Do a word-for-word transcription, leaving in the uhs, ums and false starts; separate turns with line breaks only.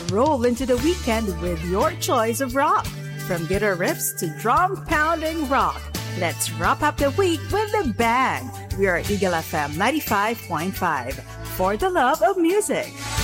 roll into the weekend with your choice of rock. From guitar riffs to drum-pounding rock, let's wrap up the week with the band. We are Eagle F M ninety-five point five, for the love of music.